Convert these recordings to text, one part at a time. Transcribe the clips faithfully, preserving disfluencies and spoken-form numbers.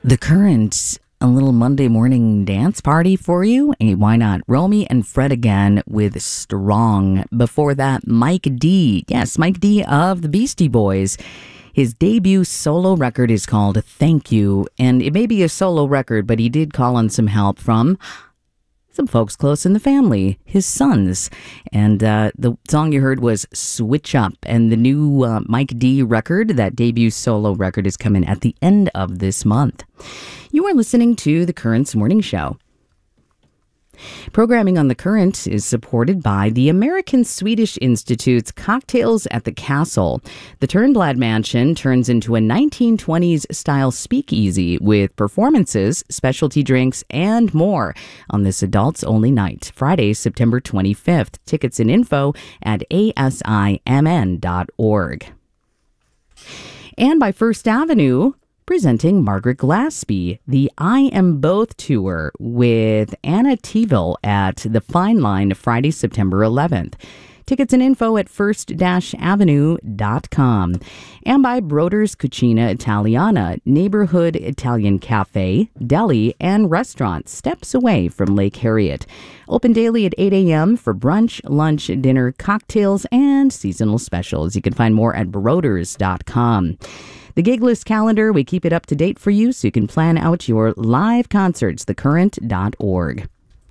The Current, a little Monday morning dance party for you. Hey, why not? Romy and Fred again with Strong. Before that, Mike D. Yes, Mike D of the Beastie Boys. His debut solo record is called Thank You, and it may be a solo record, but he did call on some help from some folks close in the family, his sons. And uh, the song you heard was Switch Up. And the new uh, Mike D record, that debut solo record, is coming at the end of this month. You are listening to The Current's Morning Show. Programming on The Current is supported by the American Swedish Institute's Cocktails at the Castle. The Turnblad Mansion turns into a nineteen twenties style speakeasy with performances, specialty drinks, and more on this adults-only night, Friday, September twenty-fifth. Tickets and info at A S I M N dot org. And by First Avenue, presenting Margaret Glaspie, the I Am Both tour with Anna Teeville at the Fine Line Friday, September eleventh. Tickets and info at first avenue dot com. And by Broder's Cucina Italiana, neighborhood Italian cafe, deli, and restaurant steps away from Lake Harriet. Open daily at eight a.m. for brunch, lunch, dinner, cocktails, and seasonal specials. You can find more at broders dot com. The gig list calendar, we keep it up to date for you so you can plan out your live concerts, the current dot org.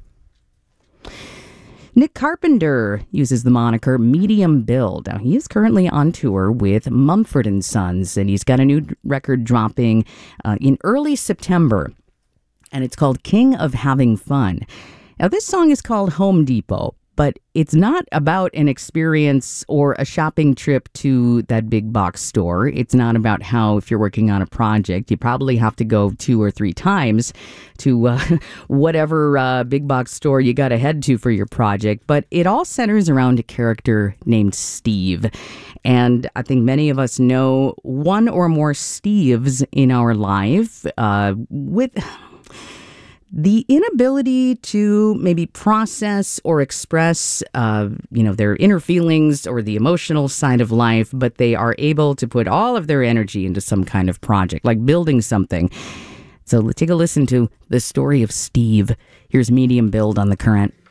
Nick Carpenter uses the moniker Medium Build. Now, he is currently on tour with Mumford and Sons, and he's got a new record dropping uh, in early September, and it's called King of Having Fun. Now, this song is called Home Depot, but it's not about an experience or a shopping trip to that big box store. It's not about how, if you're working on a project, you probably have to go two or three times to uh, whatever uh, big box store you got to head to for your project. But it all centers around a character named Steve. And I think many of us know one or more Steves in our life uh, with the inability to maybe process or express, uh, you know, their inner feelings or the emotional side of life, but they are able to put all of their energy into some kind of project, like building something. So let's take a listen to the story of Steve. Here's Medium Build on The Current.